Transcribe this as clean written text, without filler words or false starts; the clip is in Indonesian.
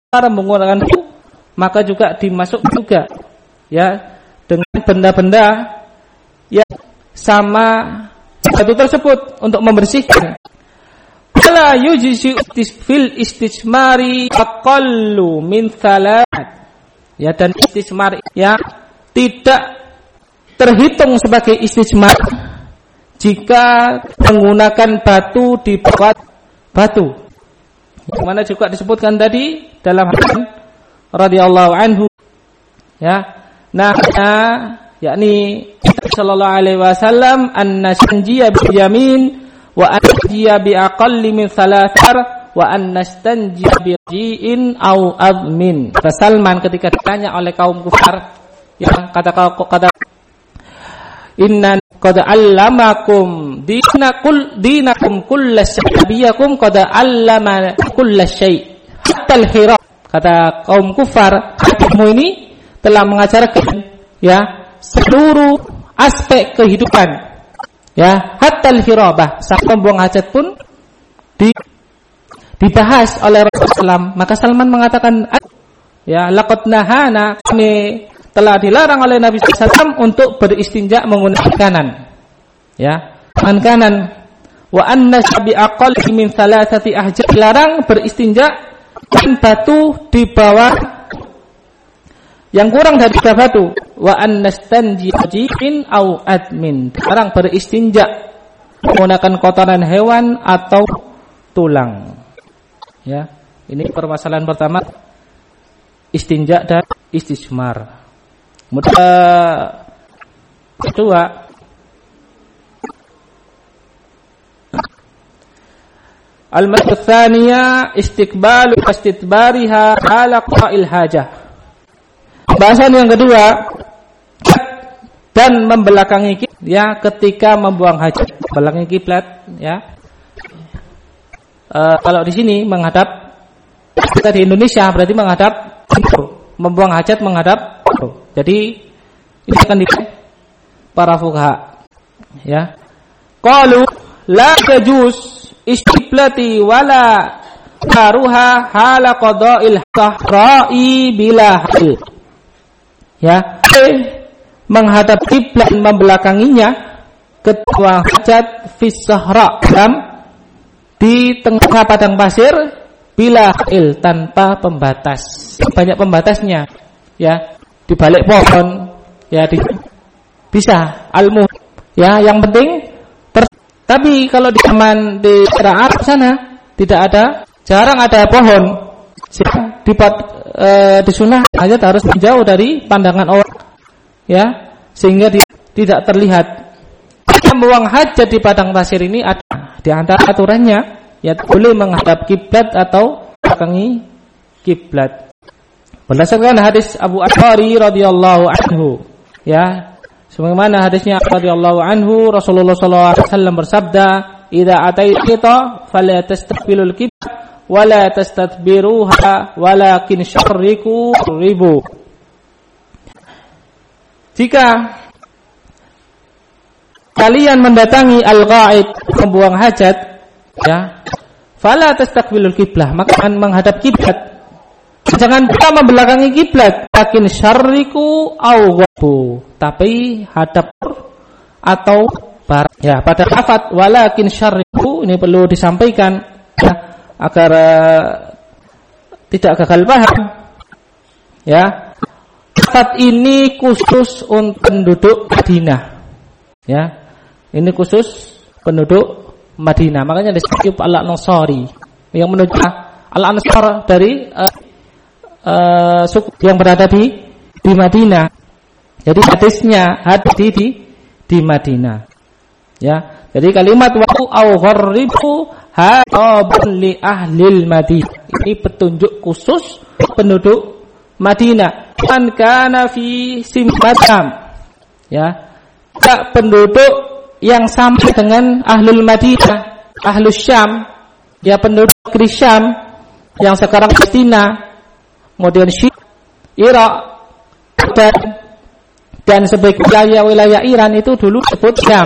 menggunakan maka juga dimasuk juga ya dengan benda-benda yang sama batu tersebut untuk membersihkan. Wala yujzi fil istijmari aqallu min thalath. Ya, dan istijmar ya tidak terhitung sebagai istijmar jika menggunakan batu di bawah batu. Yang mana juga disebutkan tadi dalam hadis radhiyallahu anhu ya. Nah, yakni sallallahu alaihi wasallam an-nastanjiya bil yamin wa anjiya bi aqalli min thalathar wa an-nastanjiya bi ji'in au azmin. Salman ketika ditanya oleh kaum kufar yang kata inna qad allamakum dinakum kullasyabiyakum qad allama kullasyai hatta al-hira. Kata kaum kufar, kamu ini telah mengajarkan ya seluruh aspek kehidupan ya hatta al-hirabah, sampai membuang hajat pun dibahas oleh Rasulullah. Maka Salman mengatakan ya laqad nahana, kami telah dilarang oleh Nabi SAW untuk beristinja menggunakan kanan ya tangan kanan. Wa anna bi aqall min thalathati ahjar, dilarang beristinja dengan batu di bawah yang kurang dari 3 batu. Wa annastanji ajin au admin, dilarang beristinja menggunakan kotoran hewan atau tulang. Ya, ini permasalahan pertama, istinja dan istijmar. Kedua, al-mas'alah tsaniyah istiqbalu istidbariha ala qa'il hajah. Bahasan yang kedua, dan membelakangi kiblat ya ketika membuang hajat. Membelakangi kiblat ya. Kalau di sini menghadap, kita di Indonesia berarti menghadap timur, membuang hajat menghadap timur. Jadi ini akan dipakai para fuqaha ya. Qalu la tajuz istiqblati wala haruha hala qada'il sahra'i bila hal. Ya, menghadap kiblat membelakanginya ketua hajat fi sahra, di tengah padang pasir bila hal, tanpa pembatas. Banyak pembatasnya ya, di balik pohon ya bisa almu ya, yang penting tapi kalau di zaman di Arab sana tidak ada, jarang ada pohon. Di sunnah hajat harus menjauh dari pandangan orang ya, sehingga tidak terlihat. Membuang hajat di padang pasir ini ada di antara aturannya ya, boleh menghadap kiblat atau belakangi kiblat. Berdasarkan hadis Abu Ash'ari radhiyallahu anhu ya, sebagaimana hadisnya radhiyallahu anhu, Rasulullah sallallahu alaihi wasallam bersabda, "Idza ataita fala tastaqbilul qiblah wa la tastadbiruha walakin syarriku ribu." Jika kalian mendatangi al-ghaid, membuang hajat ya, fala tastaqbilul qiblah, maka menghadap kiblat. Jangan pula membelakangi kiblat, lakin syarriku au ghabu, tapi hadap atau barat. Ya, pada lafaz walakin syarriku ini perlu disampaikan ya, agar tidak gagal paham. Ya. Lafaz ini khusus untuk penduduk Madinah. Ya. Ini khusus penduduk Madinah. Makanya disebut Al-Ansari yang menuju Al-Ansar dari suku yang berada di Madinah. Jadi hadisnya di Madinah. Ya. Jadi kalimat wa'u au gharribu hadabun li ahlil Madinah. Ini petunjuk khusus penduduk Madinah. Man kana fi simmatam. Ya. Tak penduduk yang sama dengan ahlul Madinah, ahlus Syam, ya penduduk negeri Syam yang sekarang Palestina, kemudian Irak dan sebagai wilayah Iran itu dulu disebut Syam.